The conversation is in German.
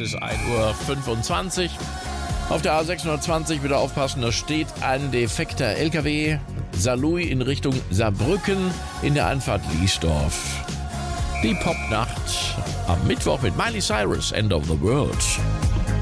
ist 1:25 Uhr. Auf der A620 wieder aufpassen, da steht ein defekter LKW. Saarlouis in Richtung Saarbrücken in der Einfahrt Liesdorf. Die Popnacht am Mittwoch mit Miley Cyrus, End of the World.